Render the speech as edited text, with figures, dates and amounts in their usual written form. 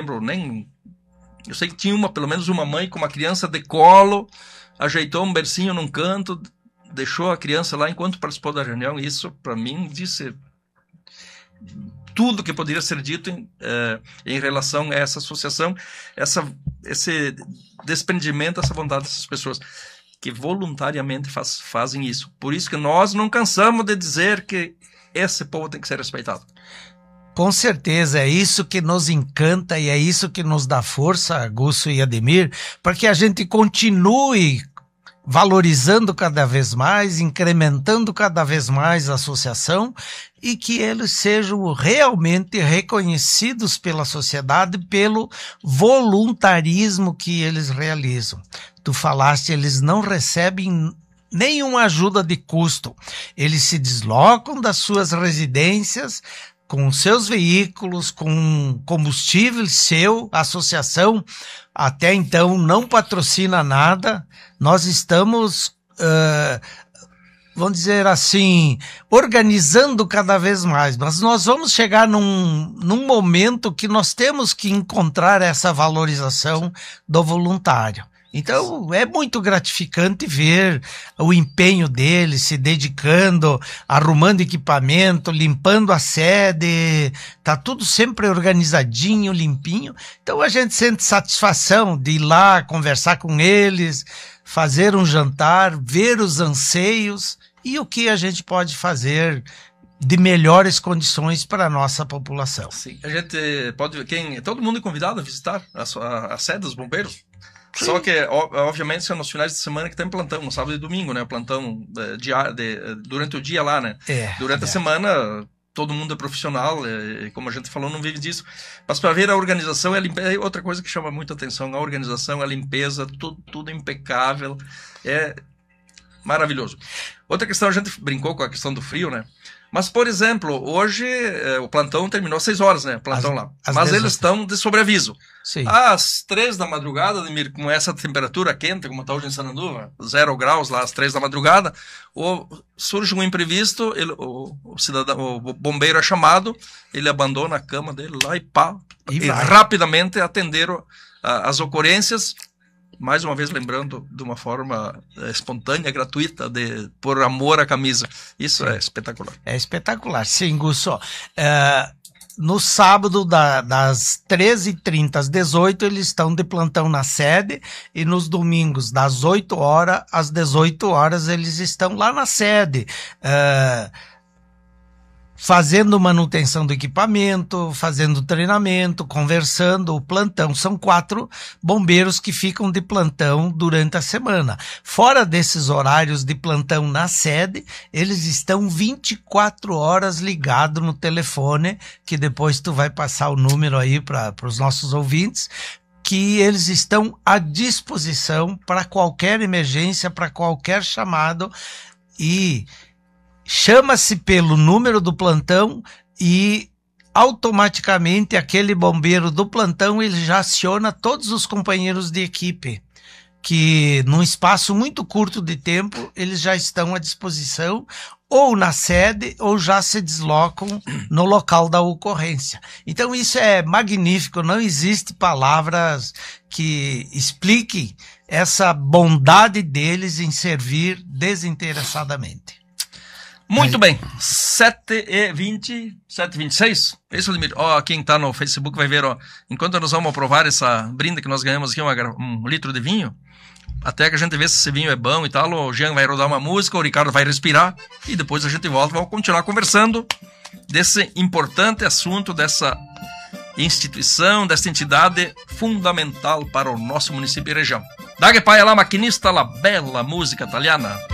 lembro nem... Eu sei que tinha pelo menos uma mãe com uma criança de colo, ajeitou um bercinho num canto, deixou a criança lá enquanto participou da reunião. Isso, para mim, disse tudo que poderia ser dito em relação a essa associação, esse desprendimento, essa vontade dessas pessoas que voluntariamente fazem isso. Por isso que nós não cansamos de dizer que esse povo tem que ser respeitado. Com certeza, é isso que nos encanta e é isso que nos dá força, Gusso e Ademir, para que a gente continue valorizando cada vez mais, incrementando cada vez mais a associação e que eles sejam realmente reconhecidos pela sociedade pelo voluntarismo que eles realizam. Tu falaste, eles não recebem nenhuma ajuda de custo. Eles se deslocam das suas residências com seus veículos, com combustível seu, a associação até então não patrocina nada. Nós estamos, vamos dizer assim, organizando cada vez mais, mas nós vamos chegar num momento que nós temos que encontrar essa valorização do voluntário. Então é muito gratificante ver o empenho deles se dedicando, arrumando equipamento, limpando a sede, tá tudo sempre organizadinho, limpinho. Então a gente sente satisfação de ir lá conversar com eles, fazer um jantar, ver os anseios e o que a gente pode fazer de melhores condições para a nossa população. Sim, a gente pode, todo mundo é convidado a visitar a sede dos bombeiros. Sim. Só que, obviamente, são nos finais de semana que tem plantão, no sábado e domingo, né? Plantão durante o dia lá, né? Durante a semana, todo mundo é profissional, como a gente falou, não vive disso. Mas para ver a organização, outra coisa que chama muita atenção, a organização, a limpeza, tudo impecável, é maravilhoso. Outra questão, a gente brincou com a questão do frio, né? Mas, por exemplo, hoje o plantão terminou às 6 horas, né? Plantão lá. Mas eles estão de sobreaviso. Sim. Às 3 da madrugada, Ademir, com essa temperatura quente, como está hoje em Sananduva, 0 graus lá às 3 da madrugada, surge um imprevisto, o bombeiro é chamado, ele abandona a cama dele lá e rapidamente atenderam as ocorrências. Mais uma vez lembrando de uma forma espontânea, gratuita, por amor à camisa. Isso é espetacular. É espetacular, sim, Gusso. No sábado, das 13h30 às 18h, eles estão de plantão na sede, e nos domingos, das 8 horas às 18 horas, eles estão lá na sede, fazendo manutenção do equipamento, fazendo treinamento, conversando, o plantão. São 4 bombeiros que ficam de plantão durante a semana. Fora desses horários de plantão na sede, eles estão 24 horas ligados no telefone, que depois tu vai passar o número aí para os nossos ouvintes, que eles estão à disposição para qualquer emergência, para qualquer chamado, e chama-se pelo número do plantão e automaticamente aquele bombeiro do plantão ele já aciona todos os companheiros de equipe, que num espaço muito curto de tempo eles já estão à disposição ou na sede ou já se deslocam no local da ocorrência. Então isso é magnífico, não existe palavras que expliquem essa bondade deles em servir desinteressadamente. Muito bem, 7h20, 7h26, é isso, Ademir? Quem tá no Facebook vai ver, enquanto nós vamos provar essa brinde que nós ganhamos aqui, 1 litro de vinho, até que a gente vê se esse vinho é bom e tal, o Jean vai rodar uma música, o Ricardo vai respirar, e depois a gente volta e vamos continuar conversando desse importante assunto, dessa instituição, dessa entidade fundamental para o nosso município e região. Daghe pai la maquinista, la bella música italiana.